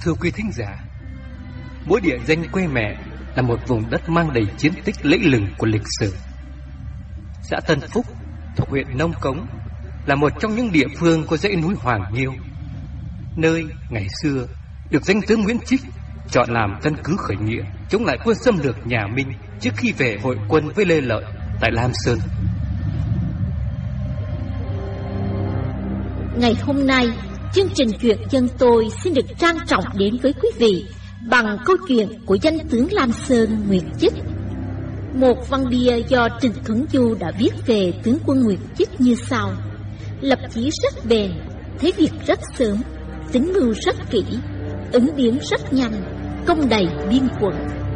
thưa quý thính giả, mỗi địa danh quê mẹ là một vùng đất mang đầy chiến tích lẫy lừng của lịch sử. Xã Tân Phúc thuộc huyện Nông Cống là một trong những địa phương có dãy núi Hoàng Nghiêu, nơi ngày xưa được danh tướng Nguyễn Trích chọn làm căn cứ khởi nghĩa chống lại quân xâm lược nhà Minh trước khi về hội quân với Lê Lợi tại Lam Sơn. Ngày hôm nay, chương trình Chuyện Dân Tôi xin được trang trọng đến với quý vị bằng câu chuyện của danh tướng Lam Sơn Nguyễn Chích. Một văn bia do Trịnh Thuấn Du đã viết về tướng quân Nguyễn Chích như sau: lập chí rất bền, thấy việc rất sớm, tính mưu rất kỹ, ứng biến rất nhanh, công đầy biên quận.